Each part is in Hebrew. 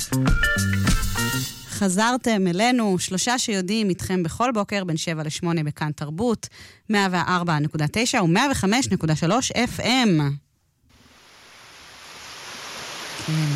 חזרתם אלינו, 3 שיודעים איתכם בכל בוקר בין 7 ל-8 בכאן תרבות, 104.9 ו-105.3 FM. כן.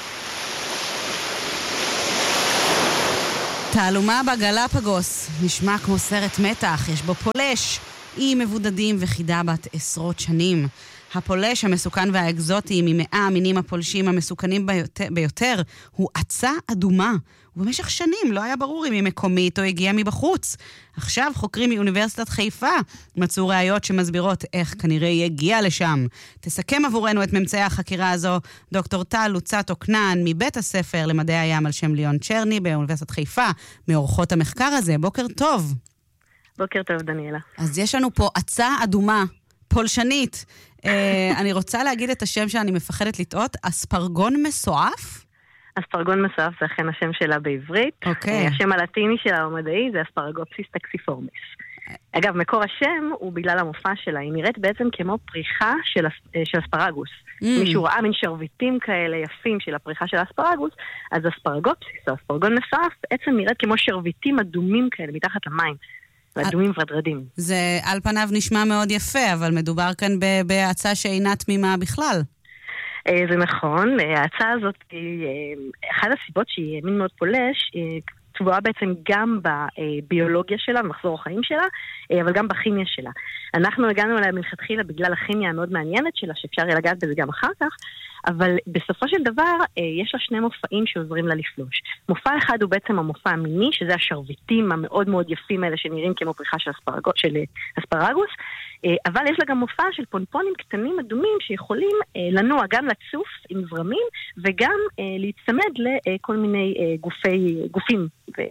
תעלומה בגלפגוס, נשמע כמו סרט מתח, יש בו פולש, אי מבודדים וחידה בת עשרות שנים. הפולש המסוכן והאקזוטי מ100 המינים הפולשים המסוכנים ביותר הוא עצה אדומה. ובמשך שנים לא היה ברור אם היא מקומית או הגיעה מבחוץ. עכשיו חוקרים מאוניברסיטת חיפה מצאו ראיות שמסבירות איך כנראה היא הגיעה לשם. תסכם עבורנו את ממצאי החקירה הזו דוקטור טל לוצטו כנען מבית הספר למדעי הים על שם ליאון צ'רני באוניברסיטת חיפה, מאורחות המחקר הזה. בוקר טוב. בוקר טוב, דניאלה. אז יש לנו פה עצה אדומה, פולשנית. אני רוצה להגיד את השם שאני מפחדת לטעות, אספרגון מסועף? אספרגון מסועף זה אכן השם שלה בעברית. אוקיי. השם הלטיני שלה המדעי זה אספרגופסיס טקסיפורמיס. אגב, מקור השם הוא בגלל המופע שלה. היא נראית בעצם כמו פריחה של אספרגוס. מישהו ראה מין שרביטים כאלה יפים של הפריחה של האספרגוס, אז אספרגופסיס או אספרגון מסועף בעצם נראית כמו שרביטים אדומים כאלה מתחת למים. אדומים ורדרדים. זה על פניו נשמע מאוד יפה, אבל מדובר כאן בהצעה שאינה תמימה בכלל. זה נכון, ההצעה הזאת היא, אחת הסיבות שהיא מין מאוד פולש, תבואה בעצם גם בביולוגיה שלה, במחזור החיים שלה, אבל גם בכימיה שלה. אנחנו הגענו אליה מלכתחילה בגלל הכימיה המאוד מעניינת שלה, שאפשר לגעת בזה גם אחר כך, אבל בסופו של דבר יש לה 2 מופעים שעוזרים לה לפלוש. מופע אחד הוא בעצם המופע המיני, שזה השרביטים המאוד מאוד יפים האלה שנראים כמו פריחה של אספרגוס, אבל יש לה גם מופע של פונפונים קטנים אדומים שיכולים לנוע גם לצוף עם זרמים וגם להצטמד לכל מיני גופים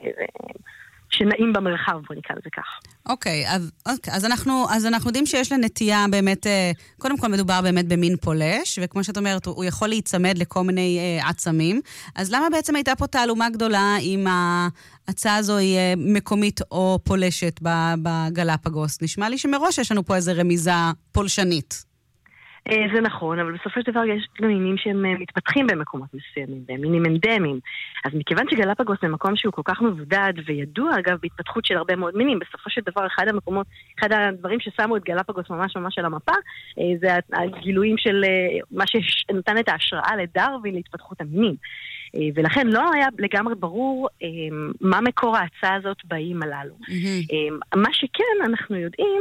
שנעים במרחב, בוא נקרא לזה כך. אוקיי, אז אנחנו יודעים שיש לה נטייה באמת, קודם כל מדובר באמת במין פולש, וכמו שאת אומרת, הוא יכול להיצמד לכל מיני עצמים, אז למה בעצם הייתה פה תעלומה גדולה אם ההצעה הזו היא מקומית או פולשת בגלפגוס? נשמע לי שמראש יש לנו פה איזו רמיזה פולשנית. זה נכון, אבל בסופו של דבר יש מינים שהם מתפתחים במקומות מסוימים, מינים אנדמיים. אז מכיוון שגלפגוס זה מקום שהוא כל כך מבודד וידוע, אגב, בהתפתחות של הרבה מאוד מינים, בסופו של דבר אחד הדברים ששמו את גלפגוס ממש ממש על המפה, זה הגילויים של מה שנתן את ההשראה לדרווין להתפתחות המינים. ולכן לא היה לגמרי ברור מה מקור ההצעה הזאת באיים הללו. מה שכן, אנחנו יודעים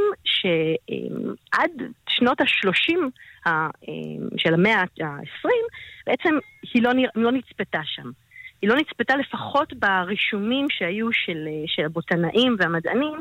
שעד שנות ה-30 של המאה ה-20, בעצם היא לא נצפתה שם. היא לא נצפתה לפחות ברישומים שהיו של הבוטנאים והמדענים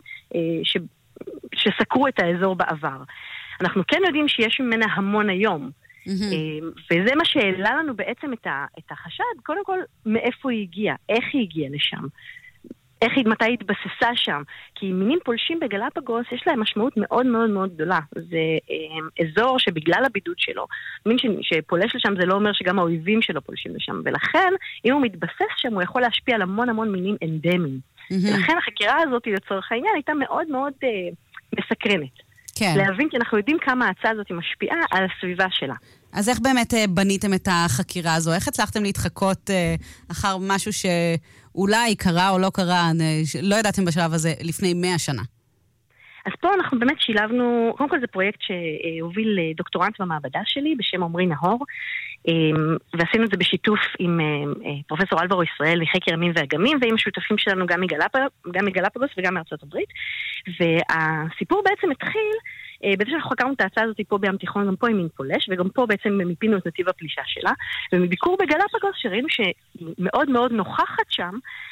שסקרו את האזור בעבר. אנחנו כן יודעים שיש ממנה המון היום. וזה מה שהעלה לנו בעצם את החשד, קודם כל, מאיפה היא הגיעה, איך היא הגיעה לשם, מתי היא התבססה שם, כי מינים פולשים בגלפגוס יש להם משמעות מאוד מאוד מאוד גדולה. זה אזור שבגלל הבידוד שלו, מין שפולש לשם זה לא אומר שגם האויבים שלו פולשים לשם, ולכן אם הוא מתבסס שם הוא יכול להשפיע על המון המון מינים אנדמיים. ולכן החקירה הזאת לצורך העניין הייתה מאוד מאוד מסקרנת. כן. להבין כי אנחנו יודעים כמה ההצעה הזאת משפיעה על הסביבה שלה. אז איך באמת בניתם את החקירה הזו? איך הצלחתם להתחקות אחר משהו שאולי קרה או לא קרה, לא ידעתם בשלב הזה, לפני 100 שנה? אז פה אנחנו באמת שילבנו, קודם כל זה פרויקט שהוביל דוקטורנט במעבדה שלי בשם עמרי נהור, ועשינו את זה בשיתוף עם פרופסור אלברו ישראל מחקר ימים ואגמים, ועם השותפים שלנו גם מגלפגוס וגם מארצות הברית. והסיפור בעצם התחיל, בזה שאנחנו חקרנו את ההצעה הזאת פה בים תיכון, גם פה עם מין פולש, וגם פה בעצם מיפינו את נתיב הפלישה שלה, ומביקור בגלפגוס שראינו שמאוד מאוד נוכחת שם,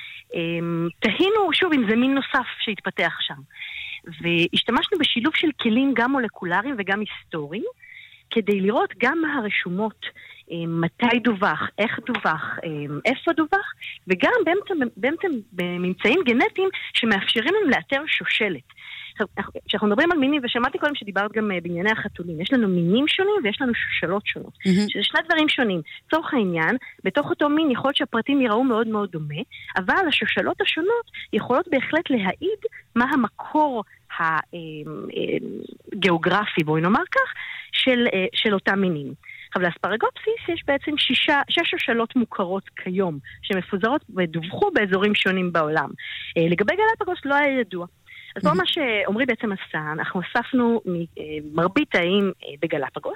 תהינו שוב אם זה מין נוסף שהתפתח שם. והשתמשנו בשילוב של כלים גם מולקולריים וגם היסטוריים, כדי לראות גם מה הרשומות, מתי דווח, איך דווח, איפה דווח, וגם באמצע בממצאים גנטיים שמאפשרים לנו לאתר שושלת. כשאנחנו מדברים על מינים, ושמעתי קודם שדיברת גם בענייני החתולים, יש לנו מינים שונים ויש לנו שושלות שונות, שזה 2 דברים שונים. צורך העניין, בתוך אותו מין יכול להיות שהפרטים יראו מאוד מאוד דומה, אבל השושלות השונות יכולות בהחלט להעיד מה המקור הגיאוגרפי, בואי נאמר כך, של אותם מינים. עכשיו, לאספרגופסיס יש בעצם 6 שושלות מוכרות כיום, שמפוזרות ודווחו באזורים שונים בעולם. לגבי גלאפגוס לא היה ידוע. אז מה שעומרי בעצם עשה, אנחנו אספנו מרבית האיים בגלאפגוס,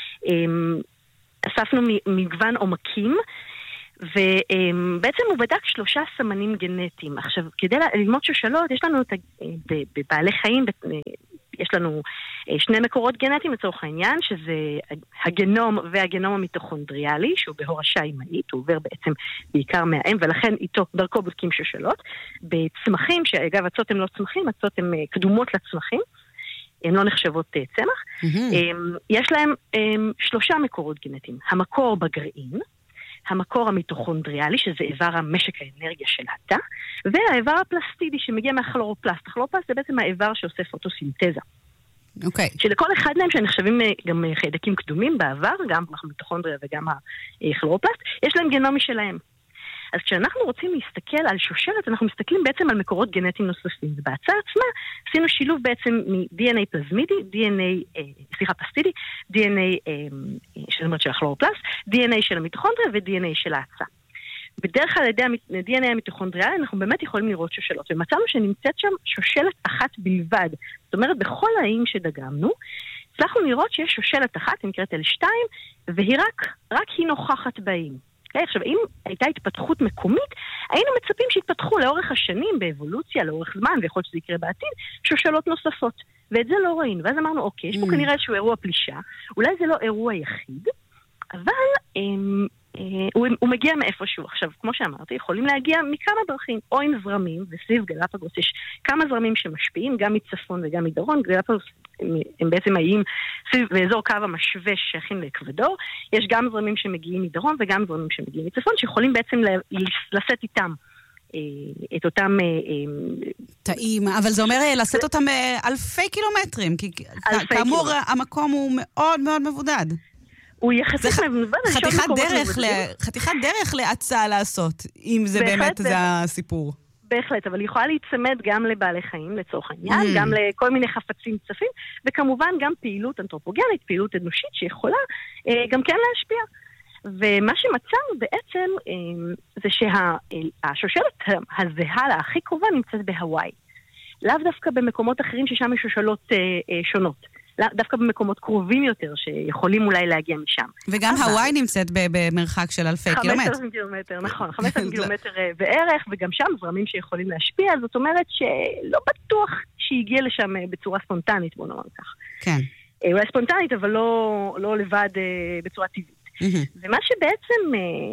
אספנו מגוון עומקים, ובעצם הוא בדק 3 סמנים גנטיים. עכשיו, כדי ללמוד שושלות, יש לנו בבעלי חיים, יש לנו 2 מקורות גנטיים לצורך העניין, שזה הגנום והגנום המיטוכונדריאלי, שהוא בהורשה אימהית, הוא עובר בעצם בעיקר מהאם, ולכן איתו דרכו בודקים שושלות. בצמחים, שאגב, הצות הן לא צמחים, הצות הן קדומות לצמחים, הן לא נחשבות צמח. יש להם 3 מקורות גנטיים. המקור בגרעין, המקור המיטוכונדריאלי, שזה איבר המשק האנרגיה של התא, והאיבר הפלסטידי שמגיע מהכלורופלסט. הכלורופלסט זה בעצם האיבר שעושה פוטוסינתזה. אוקיי. שלכל אחד מהם שנחשבים גם חיידקים קדומים בעבר, גם המיטוכונדריה וגם הכלורופלסט, יש להם גנום משלהם. אז כשאנחנו רוצים להסתכל על שושלת, אנחנו מסתכלים בעצם על מקורות גנטיים נוספים. ובהצעה עצמה עשינו שילוב בעצם מ-DNA פלזמידי, פלסטידי, DNA של הכלורופלסט, DNA של המיטוכונדריה ו-DNA של ההצעה. בדרך כלל על ידי ה-DNA המיטוכונדריאלי אנחנו באמת יכולים לראות שושלות, ומצאנו שנמצאת שם שושלת אחת בלבד. זאת אומרת, בכל האיים שדגמנו, הצלחנו לראות שיש שושלת אחת, נקראת L2, והיא רק היא נוכחת באיים. עכשיו, אם הייתה התפתחות מקומית, היינו מצפים שהתפתחו לאורך השנים באבולוציה, לאורך זמן, ויכול להיות שזה יקרה בעתיד, שושלות נוספות. ואת זה לא ראינו. ואז אמרנו, אוקיי, יש פה כנראה איזשהו אירוע פלישה, אולי זה לא אירוע יחיד, אבל הוא מגיע מאיפשהו. עכשיו, כמו שאמרתי, יכולים להגיע מכמה דרכים, או עם זרמים, וסביב גלאפגוס יש כמה זרמים שמשפיעים, גם מצפון וגם מדרום. גלאפגוס הם בעצם האיים באזור קו המשווה שייכים לאקוודור. יש גם זרמים שמגיעים מדרום וגם זרמים שמגיעים מצפון, שיכולים בעצם לשאת איתם את אותם תאים, אבל זה אומר לשאת אותם אלפי קילומטרים, כי כאמור המקום הוא מאוד מאוד מבודד. הוא יחסית מבודד. חתיכת דרך להצעה לעשות, אם זה באמת זה הסיפור. בהחלט, אבל היא יכולה להיצמד גם לבעלי חיים לצורך העניין, גם לכל מיני חפצים צפים, וכמובן גם פעילות אנתרופוגנית, פעילות אנושית שיכולה גם כן להשפיע. ומה שמצאנו בעצם זה שהשושלת הזהה להכי קרובה נמצאת בהוואי. לאו דווקא במקומות אחרים ששם יש שושלות שונות. דווקא במקומות קרובים יותר שיכולים אולי להגיע משם. וגם הוואי נמצאת במרחק של אלפי קילומטר. 5,000 קילומטר, נכון. 5,000 קילומטר בערך, וגם שם זרמים שיכולים להשפיע, זאת אומרת שלא בטוח שהגיע לשם בצורה ספונטנית, בוא נאמר כך. כן. אולי ספונטנית, אבל לא לבד בצורה טבעית. ומה שבעצם,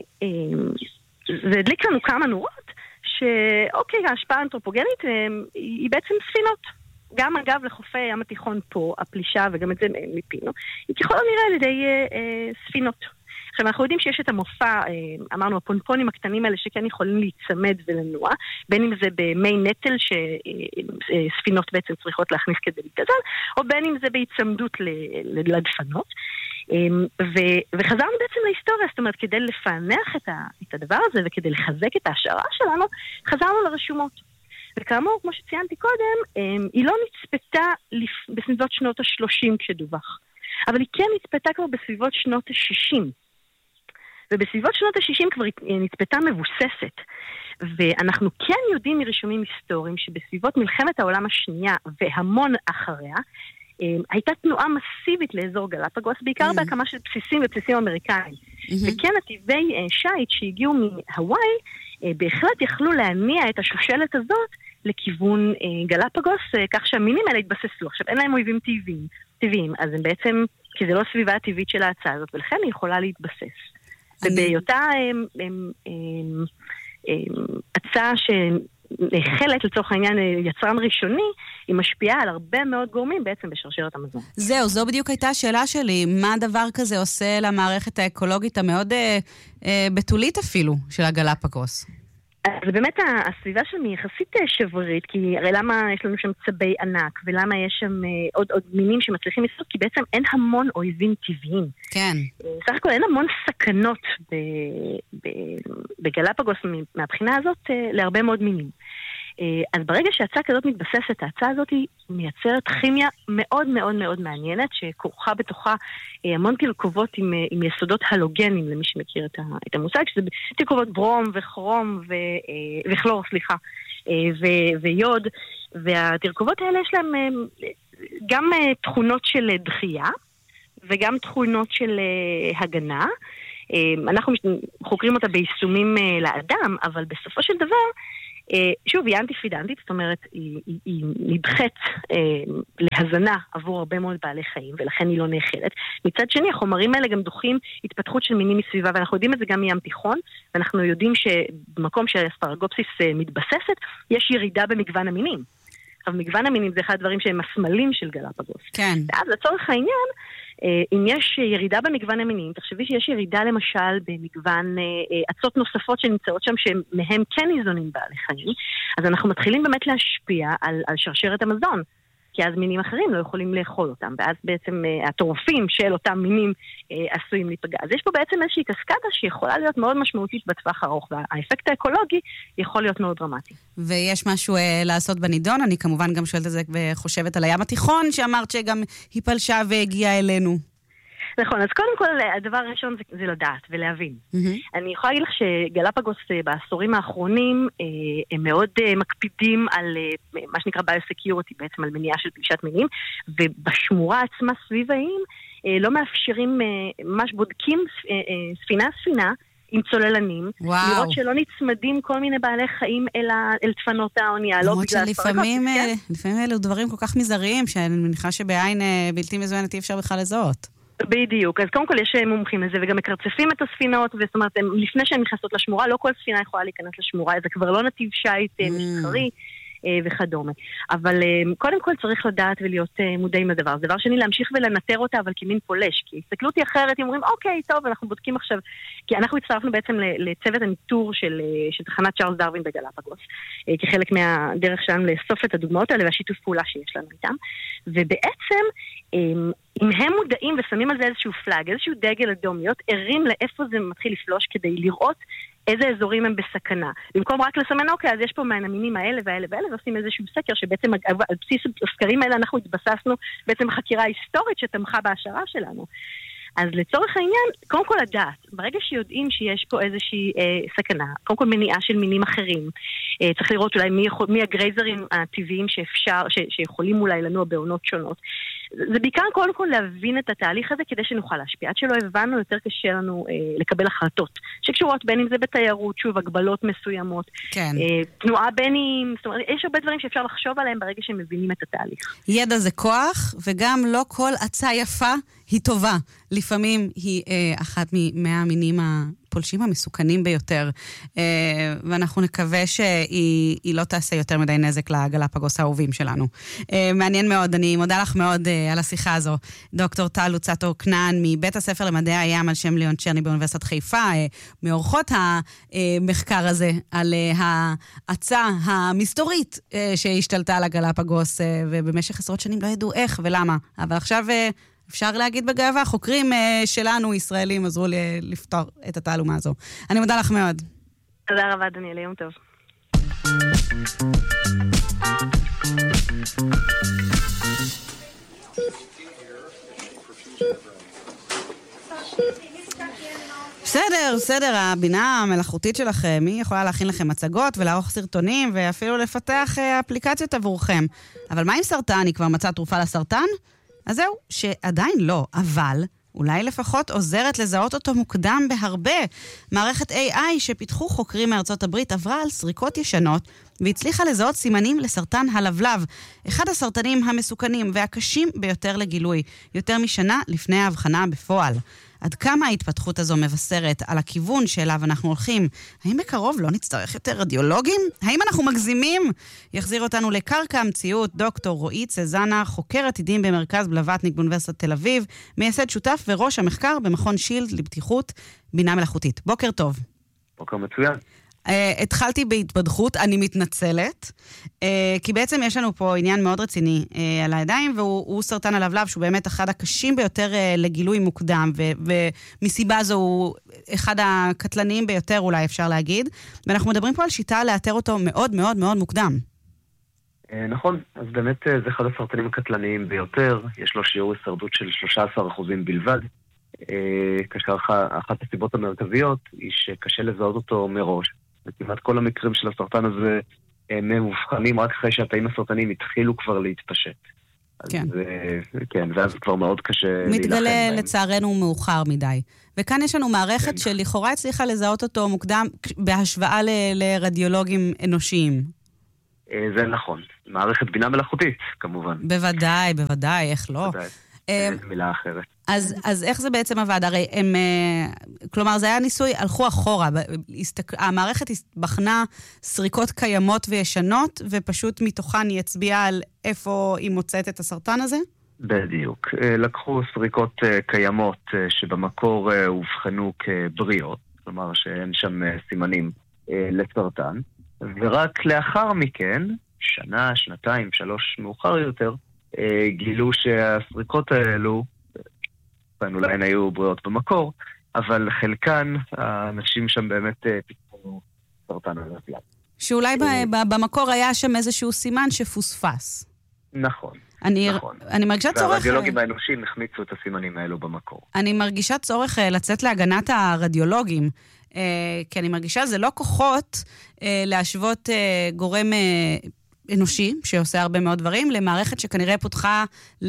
זה הדליק לנו כמה נורות, שאוקיי, ההשפעה האנתרופוגנית היא בעצם ספינות. גם אגב לחופי הים התיכון פה, הפלישה, וגם את זה מיפינו, היא ככל הנראה על ידי ספינות. עכשיו, אנחנו יודעים שיש את המופע, אמרנו, הפונפונים הקטנים האלה שכן יכולים להיצמד ולנוע, בין אם זה במי נטל שספינות בעצם צריכות להכניס כדי להתגזל, או בין אם זה בהיצמדות לדפנות. וחזרנו בעצם להיסטוריה, זאת אומרת, כדי לפענח את הדבר הזה וכדי לחזק את ההשערה שלנו, חזרנו לרשומות. וכאמור, כמו שציינתי קודם, היא לא נצפתה בסביבות שנות ה-30 כשדווח. אבל היא כן נצפתה כבר בסביבות שנות ה-60. ובסביבות שנות ה-60 כבר נצפתה מבוססת. ואנחנו כן יודעים מרשומים היסטוריים שבסביבות מלחמת העולם השנייה והמון אחריה, הייתה תנועה מסיבית לאזור גלאפגוס, בעיקר בהקמה של בסיסים ובסיסים אמריקאים. וכן הטבעי שייט שהגיעו מהוואי, בהחלט יכלו להניע את השושלת הזאת לכיוון גלאפגוס, כך שהמינים האלה התבססו. עכשיו, אין להם אויבים טבעיים, אז הם בעצם, כי זה לא סביבה הטבעית של ההצעה הזאת, ולכן היא יכולה להתבסס. ובהיותה הצעה שנחלת לצורך העניין יצרן ראשוני, היא משפיעה על הרבה מאוד גורמים בעצם בשרשרת המזון. זו בדיוק הייתה השאלה שלי, מה דבר כזה עושה למערכת האקולוגית המאוד בתולית אפילו של הגלאפגוס? אז באמת הסביבה שם היא יחסית שברירית, כי הרי למה יש לנו שם צבי ענק, ולמה יש שם עוד מינים שמצליחים לשרוד, כי בעצם אין המון אויבים טבעיים. כן. סך הכל אין המון סכנות בגלאפגוס מהבחינה הזאת להרבה מאוד מינים. אז ברגע שההצעה כזאת מתבססת, ההצעה הזאת מייצרת כימיה מאוד מאוד מאוד מעניינת, שכרוכה בתוכה המון תרכובות עם יסודות הלוגנים, למי שמכיר את המושג, שזה תרכובות ברום וכרום וכלור, ויוד, והתרכובות האלה יש להם גם תכונות של דחייה, וגם תכונות של הגנה. אנחנו חוקרים אותה ביישומים לאדם, אבל בסופו של דבר, שוב, היא אנטי-פידנטית, זאת אומרת, היא נדחת להזנה עבור הרבה מאוד בעלי חיים, ולכן היא לא נאכלת. מצד שני, החומרים האלה גם דוחים התפתחות של מינים מסביבה, ואנחנו יודעים את זה גם מים תיכון, ואנחנו יודעים שבמקום שהאספרגופסיס מתבססת, יש ירידה במגוון המינים. אבל מגוון המינים זה אחד הדברים שהם הסמלים של גלאפגוס. כן. ואז לצורך העניין, אם יש ירידה במגוון המינים, תחשבי שיש ירידה למשל במגוון עצות נוספות שנמצאות שם, שמהם כן ניזונים בעלי חיים, אז אנחנו מתחילים באמת להשפיע על שרשרת המזון, כי אז מינים אחרים לא יכולים לאכול אותם, ואז בעצם הטורפים של אותם מינים עשויים להיפגע. אז יש פה בעצם איזושהי קסקדה שיכולה להיות מאוד משמעותית בטווח ארוך, והאפקט האקולוגי יכול להיות מאוד דרמטי. ויש משהו לעשות בנידון, אני כמובן גם שואלת את זה וחושבת על הים התיכון, שאמרת שגם היא פלשה והגיעה אלינו. נכון, אז קודם כל, הדבר הראשון זה לדעת ולהבין. אני יכולה להגיד לך שגלאפגוס בעשורים האחרונים, הם מאוד מקפידים על מה שנקרא ביוסקיוריטי, בעצם על מניעה של פלישת מינים, ובשמורה עצמה סביב האיים, לא מאפשרים, ממש בודקים ספינה, עם צוללנים, לראות שלא נצמדים כל מיני בעלי חיים אל דפנות האונייה, לא בגלל לפעמים אלו דברים כל כך מזעריים, שאני מניחה שבעין בלתי מזוינת אי אפשר בכלל לזהות. בדיוק, אז קודם כל יש מומחים לזה, וגם מקרצפים את הספינות, זאת אומרת, לפני שהן נכנסות לשמורה, לא כל ספינה יכולה להיכנס לשמורה, זה כבר לא נתיב שייט מסחרי וכדומה. אבל קודם כל צריך לדעת ולהיות מודעים לדבר. דבר שני, להמשיך ולנטר אותה, אבל כמין פולש, כי הסתכלות היא אחרת, אומרים, אוקיי, טוב, אנחנו בודקים עכשיו, כי אנחנו הצטרפנו בעצם לצוות הניטור של תחנת צ'ארלס דרווין בגלאפגוס, כחלק מהדרך שלנו לאסוף את הדוגמאות האלה והשיתוף פעולה שיש לנו איתם. ובעצם, אם הם מודעים ושמים על זה איזשהו פלאג, איזשהו דגל אדום, להיות ערים לאיפה זה מתחיל לפלוש כדי לראות איזה אזורים הם בסכנה. במקום רק לסמן, אוקיי, אז יש פה מהמינים האלה והאלה והאלה, ועושים איזשהו סקר שבעצם על בסיס הסקרים האלה אנחנו התבססנו בעצם חקירה היסטורית שתמכה בהשערה שלנו. אז לצורך העניין, קודם כל לדעת, ברגע שיודעים שיש פה איזושהי סכנה, קודם כל מניעה של מינים אחרים, צריך לראות אולי מי הגרייזרים הטבעיים שיכולים אולי לנוע בעונות שונות. זה בעיקר קודם כל להבין את התהליך הזה כדי שנוכל להשפיע. עד שלא הבנו, יותר קשה לנו לקבל החלטות שקשורות בין אם זה בתיירות, שוב, הגבלות מסוימות, כן. תנועה בינים, זאת אומרת, יש הרבה דברים שאפשר לחשוב עליהם ברגע שהם מבינים את התהליך. ידע זה כוח, וגם לא כל עצה יפה היא טובה. לפעמים היא אחת מ100 המינים הפולשים המסוכנים ביותר, ואנחנו נקווה שהיא לא תעשה יותר מדי נזק לגלאפגוס האהובים שלנו. מעניין מאוד, אני מודה לך מאוד על השיחה הזו. דוקטור טל לוצטו כנען מבית הספר למדעי הים על שם ליאון צ'רני באוניברסיטת חיפה, מאורחות המחקר הזה על העצה המסתורית שהשתלטה על הגלאפגוס, ובמשך עשרות שנים לא ידעו איך ולמה. אבל עכשיו אפשר להגיד בגאווה, חוקרים שלנו, ישראלים, עזרו לי לפתור את התעלומה הזו. אני מודה לך מאוד. תודה רבה, דניאל, יום טוב. בסדר, הבינה המלאכותית שלכם, היא יכולה להכין לכם מצגות ולערוך סרטונים, ואפילו לפתח אפליקציות עבורכם. אבל מה עם סרטן? היא כבר מצאה תרופה לסרטן? אז זהו, שעדיין לא, אבל אולי לפחות עוזרת לזהות אותו מוקדם בהרבה. מערכת AI שפיתחו חוקרים מארצות הברית עברה על סריקות ישנות, והצליחה לזהות סימנים לסרטן הלבלב, אחד הסרטנים המסוכנים והקשים ביותר לגילוי, יותר משנה לפני ההבחנה בפועל. עד כמה ההתפתחות הזו מבשרת על הכיוון שאליו אנחנו הולכים? האם בקרוב לא נצטרך יותר רדיולוגים? האם אנחנו מגזימים? יחזיר אותנו לקרקע המציאות דוקטור רועי צזנה, חוקר עתידים במרכז בלווטניק באוניברסיטת תל אביב, מייסד שותף וראש המחקר במכון שילד לבטיחות בינה מלאכותית. בוקר טוב. בוקר מצוין. התחלתי בהתבדחות, אני מתנצלת, כי בעצם יש לנו פה עניין מאוד רציני על הידיים, והוא סרטן הלבלב, שהוא באמת אחד הקשים ביותר לגילוי מוקדם, ומסיבה זו הוא אחד הקטלניים ביותר, אולי אפשר להגיד, ואנחנו מדברים פה על שיטה לאתר אותו מאוד מאוד מאוד מוקדם. נכון, אז באמת זה אחד הסרטנים הקטלניים ביותר, יש לו שיעור הישרדות של 13% בלבד, כאשר אחת הסיבות המרכזיות היא שקשה לזהות אותו מראש, וכמעט כל המקרים של הסרטן הזה מאובחנים רק אחרי שהתאים הסרטניים התחילו כבר להתפשט. כן. כן, ואז כבר מאוד קשה להילחם בהם. מתגלה לצערנו מאוחר מדי. וכאן יש לנו מערכת שלכאורה הצליחה לזהות אותו מוקדם בהשוואה לרדיולוגים אנושיים. זה נכון. מערכת בינה מלאכותית, כמובן. בוודאי, בוודאי, איך לא? בוודאי. אין מילה אחרת. אז איך זה בעצם עבד? הרי הם, כלומר, זה היה ניסוי, הלכו אחורה. המערכת בחנה סריקות קיימות וישנות, ופשוט מתוכן היא הצביעה על איפה היא מוצאת את הסרטן הזה? בדיוק. לקחו סריקות קיימות שבמקור הובחנו כבריאות, כלומר שאין שם סימנים לסרטן, ורק לאחר מכן, שנה, שנתיים, 3 מאוחר יותר, גילו שהסריקות האלו, אולי הן היו בריאות במקור, אבל חלקן, האנשים שם באמת פיתחו סרטן הלבלב. שאולי במקור היה שם איזשהו סימן שפוספס. נכון. אני מרגישה צורך... והרדיולוגים האנושיים החמיצו את הסימנים האלו במקור. אני מרגישה צורך לצאת להגנת הרדיולוגים, כי אני מרגישה זה לא כוחות להשוות גורם אנושי, שעושה הרבה מאוד דברים, למערכת שכנראה פותחה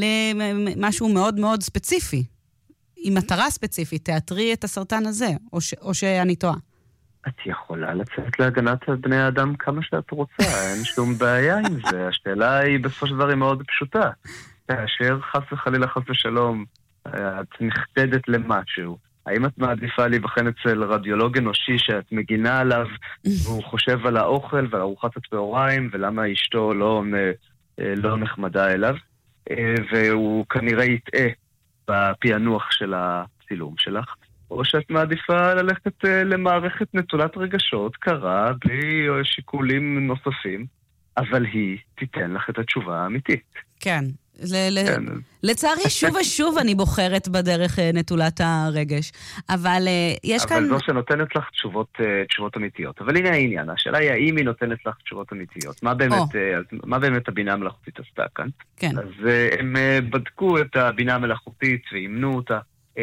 למשהו מאוד מאוד ספציפי. עם מטרה ספציפית, תיאטרי את הסרטן הזה, או שאני טועה. את יכולה לצאת להגנת בני האדם כמה שאת רוצה, אין שום בעיה עם זה. השאלה היא בסופו של דבר היא מאוד פשוטה. כאשר חס וחלילה חס ושלום, את נחתדת למשהו, האם את מעדיפה להיבחן אצל רדיולוג אנושי שאת מגינה עליו, והוא חושב על האוכל ועל ארוחת הצהריים, ולמה אשתו לא נחמדה אליו, והוא כנראה יטעה בפענוח של הצילום שלך, או שאת מעדיפה ללכת למערכת נטולת רגשות, קרה, בלי שיקולים נוספים, אבל היא תיתן לך את התשובה האמיתית. כן. לצערי שוב ושוב אני בוחרת בדרך נטולת הרגש, אבל יש כאן... אבל זו שנותנת לך תשובות אמיתיות. אבל הנה העניין, השאלה היא האם היא נותנת לך תשובות אמיתיות. מה באמת הבינה המלאכותית עשתה כאן? כן. אז הם בדקו את הבינה המלאכותית ואימנו אותה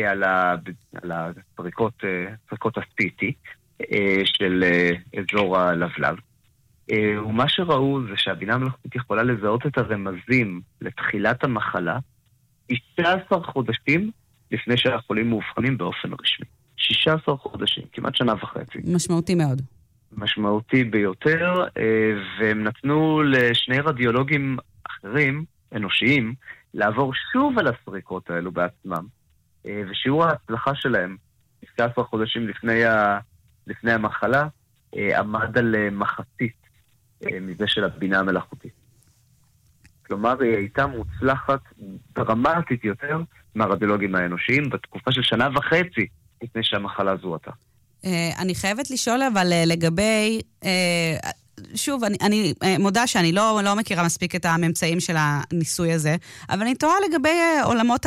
על הסריקות ה-CT של אזור הלבלב. ומה שראו זה שהבינה המלאכותית יכולה לזהות את הרמזים לתחילת המחלה 16 חודשים לפני שהחולים מאובחנים באופן רשמי. 16 חודשים, כמעט שנה וחצי. משמעותי מאוד. משמעותי ביותר, והם נתנו לשני רדיולוגים אחרים, אנושיים, לעבור שוב על הסריקות האלו בעצמם, ושיעור ההצלחה שלהם, 16 חודשים לפני המחלה, עמד על מחצית מזה של הבינה המלאכותית. כלומר, היא הייתה מוצלחת דרמטית יותר מהרדיולוגים האנושיים בתקופה של שנה וחצי לפני שהמחלה זוהתה. אני חייבת לשאול אבל לגבי, שוב, אני מודה שאני לא מכירה מספיק את הממצאים של הניסוי הזה, אבל אני תוהה לגבי עולמות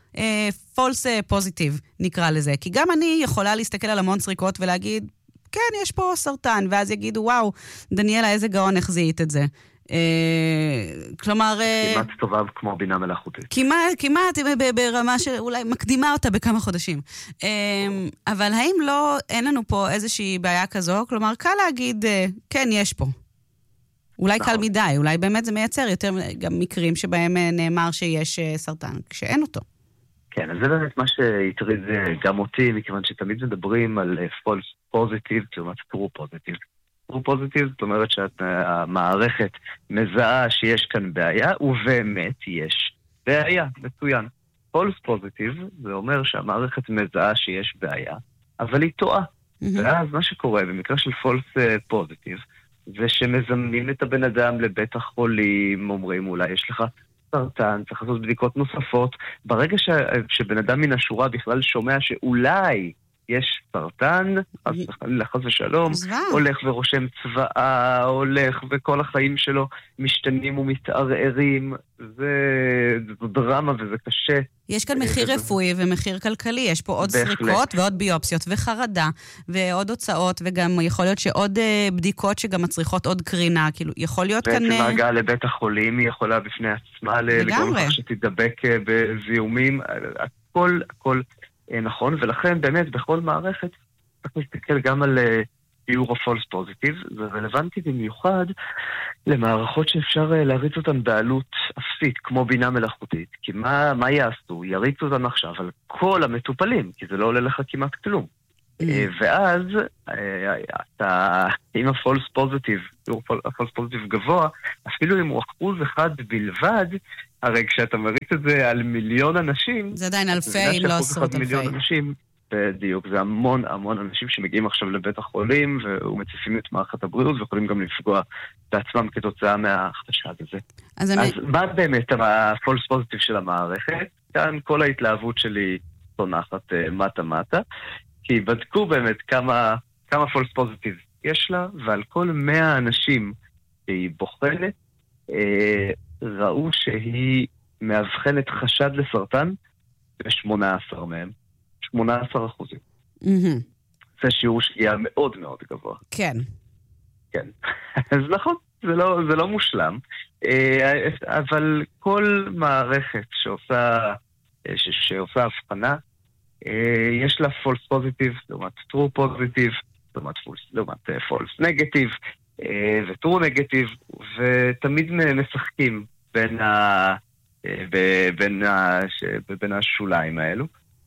false positive, נקרא לזה. כי גם אני יכולה להסתכל על המון סריקות ולהגיד, כן, יש פה סרטן, ואז יגידו, וואו, דניאלה, איזה גאון החזית את זה. כלומר... כמעט טובה כמו בינה מלאכותית. כמעט ברמה שאולי מקדימה אותה בכמה חודשים. אבל האם אין לנו פה איזושהי בעיה כזו? כלומר, קל להגיד, כן, יש פה. אולי קל מדי, אולי באמת זה מייצר יותר גם מקרים שבהם נאמר שיש סרטן, כשאין אותו. כן, אז זה באמת מה שהטריד גם אותי, מכיוון שתמיד מדברים על false positive, כלומר true positive. true positive, זאת אומרת שהמערכת מזהה שיש כאן בעיה, ובאמת יש בעיה, מצוין. false positive, זה אומר שהמערכת מזהה שיש בעיה, אבל היא טועה. ואז מה שקורה במקרה של false positive, זה שמזמנים את הבן אדם לבית החולים, אומרים אולי יש לך סרטן, צריך לעשות בדיקות נוספות. ברגע שבן אדם מן השורה בכלל שומע שאולי יש סרטן, חס ושלום, הולך ורושם צבאה, הולך וכל החיים שלו משתנים ומתערערים, זו דרמה וזה קשה. יש כאן מחיר רפואי ומחיר כלכלי, יש פה עוד סריקות ועוד ביופסיות וחרדה ועוד הוצאות, וגם יכול להיות שעוד בדיקות שגם מצריכות עוד קרינה, כאילו יכול להיות כאן... בעצם ההגעה לבית החולים היא יכולה בפני עצמה לגרום לך שתדבק בזיהומים, הכל נכון, ולכן באמת בכל מערכת צריך להסתכל גם על ביור הפולס פוזיטיב, זה רלוונטי במיוחד למערכות שאפשר להריץ אותן בעלות אפסית, כמו בינה מלאכותית, כי מה יעשו? יריצו אותן עכשיו על כל המטופלים, כי זה לא עולה לך כמעט כלום. ואז אם הפולס פוזיטיב, הפולס פוזיטיב גבוה, אפילו אם הוא 1% בלבד, הרי כשאתה מריץ את זה על מיליון אנשים, זה עדיין אלפי, אם לא עשרות אלפי. בדיוק, זה המון אנשים שמגיעים עכשיו לבית החולים ומציפים את מערכת הבריאות ויכולים גם לפגוע בעצמם כתוצאה מהחשד הזה. אז מה באמת הפולס פוזיטיב של המערכת? כאן כל ההתלהבות שלי צונחת מטה, כי בדקו באמת כמה פולס פוזיטיב יש לה, ועל כל 100 אנשים שהיא בוחנת, ראו שהיא מאבחנת חשד לסרטן ב-18 מהם. 18%. זה שיעור שגיאה מאוד מאוד גבוה. כן. כן. אז נכון, זה לא מושלם, אבל כל מערכת שעושה הבחנה, יש לה false positive, לעומת true positive, לעומת false negative, ו-true negative, ותמיד משחקים בין השוליים האלו.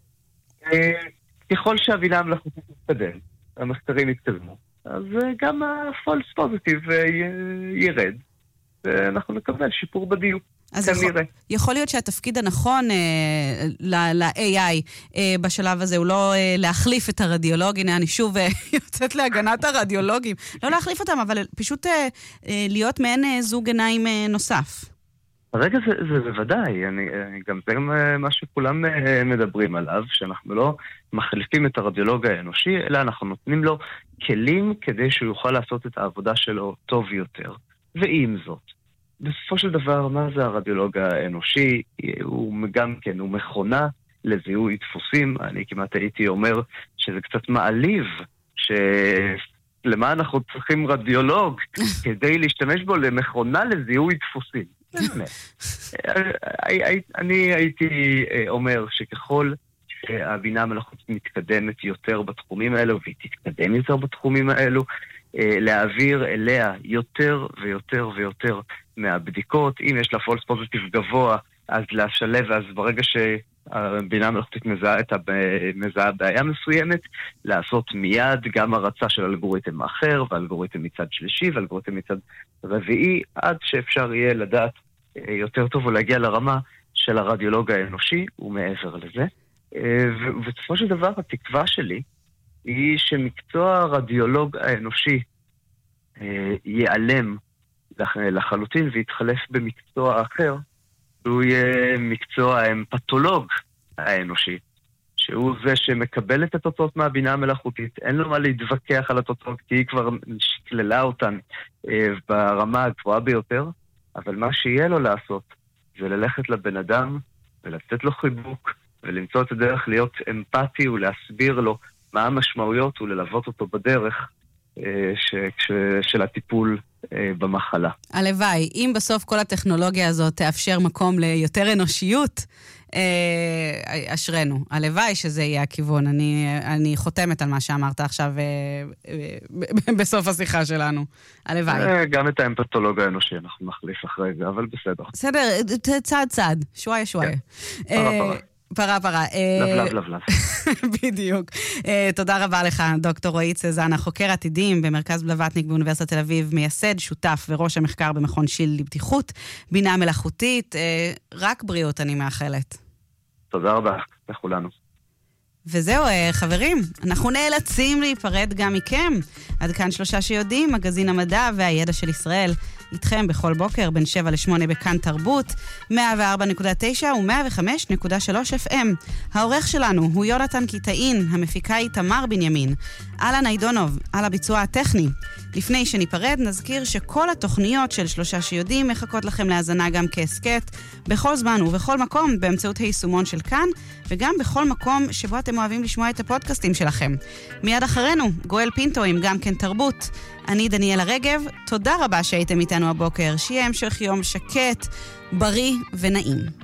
ככל שהבינה המלאכותית תתקדם, המחקרים יתקדמו, אז גם ה-false positive ירד, ואנחנו נקבל שיפור בדיוק. אז יכול להיות שהתפקיד הנכון ל-AI בשלב הזה הוא לא להחליף את הרדיולוג, הנה אני שוב יוצאת להגנת הרדיולוגים, לא להחליף אותם, אבל פשוט להיות מעין זוג עיניים נוסף. הרגע זה בוודאי, גם זה מה שכולם מדברים עליו, שאנחנו לא מחליפים את הרדיולוג האנושי, אלא אנחנו נותנים לו כלים כדי שהוא יוכל לעשות את העבודה שלו טוב יותר. ועם זאת, בסופו של דבר, מה זה הרדיולוג האנושי? הוא גם כן, הוא מכונה לזיהוי דפוסים. אני כמעט הייתי אומר שזה קצת מעליב, למה אנחנו צריכים רדיולוג כדי להשתמש בו למכונה לזיהוי דפוסים. אני הייתי אומר שככל שהבינה המלאכותית מתקדמת יותר בתחומים האלו, והיא תתקדם יותר בתחומים האלו, להעביר אליה יותר ויותר ויותר מהבדיקות. אם יש לה פולס פוזיטיב גבוה, אז להשלב, ואז ברגע שהבינה המלאכותית מזהה בעיה מסוימת, לעשות מיד גם הרצה של אלגוריתם אחר, ואלגוריתם מצד שלישי, ואלגוריתם מצד רביעי, עד שאפשר יהיה לדעת יותר טוב ולהגיע לרמה של הרדיולוג האנושי ומעבר לזה. ובסופו של דבר, התקווה שלי היא שמקצוע הרדיולוג האנושי ייעלם לחלוטין ויתחלף במקצוע אחר, שהוא יהיה מקצוע הפתולוג האנושי, שהוא זה שמקבל את התוצאות מהבינה המלאכותית, אין לו מה להתווכח על התוצאות, כי היא כבר שקללה אותן ברמה הגבוהה ביותר, אבל מה שיהיה לו לעשות זה ללכת לבן אדם ולתת לו חיבוק ולמצוא את הדרך להיות אמפתי ולהסביר לו מה המשמעויות וללוות אותו בדרך של הטיפול במחלה. הלוואי, אם בסוף כל הטכנולוגיה הזאת תאפשר מקום ליותר אנושיות, אשרנו. הלוואי שזה יהיה הכיוון. אני חותמת על מה שאמרת עכשיו בסוף השיחה שלנו. הלוואי. גם את האמפתולוג האנושי אנחנו נחליף אחרי זה, אבל בסדר. בסדר, צעד. שוואיה. פרה. לבלב. בדיוק. תודה רבה לך, דוקטור רועי צזנה, חוקר עתידים במרכז בלווטניק באוניברסיטת תל אביב, מייסד, שותף וראש המחקר במכון שיל לבטיחות, בינה מלאכותית. רק בריאות אני מאחלת. תודה רבה לכולנו. וזהו, חברים, אנחנו נאלצים להיפרד גם מכם. עד כאן 3 שיודעים, מגזין המדע והידע של ישראל. איתכם בכל בוקר בין 7 ל-8 בכאן תרבות, 104.9 ו-105.3 FM. העורך שלנו הוא יונתן קיטאין, המפיקה היא תמר בנימין. אלן איידונוב, על הביצוע הטכני. לפני שניפרד, נזכיר שכל התוכניות של שלושה שיודעים מחכות לכם להאזנה גם כעסקט, בכל זמן ובכל מקום, באמצעות היישומון של כאן, וגם בכל מקום שבו אתם אוהבים לשמוע את הפודקאסטים שלכם. מיד אחרינו, גואל פינטו עם גם כן תרבות. אני דניאלה רגב, תודה רבה שהייתם איתנו הבוקר, שיהיה המשך יום שקט, בריא ונעים.